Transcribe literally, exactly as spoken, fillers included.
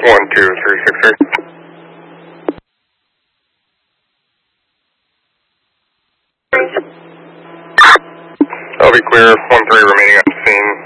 one two three six three. I'll be clear, one three remaining on scene.